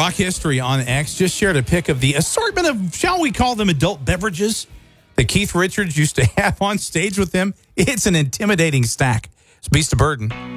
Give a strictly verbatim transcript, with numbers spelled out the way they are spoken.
Rock History on X just shared a pic of the assortment of, shall we call them, adult beverages that Keith Richards used to have on stage with him. It's an intimidating stack. It's Beast of Burden.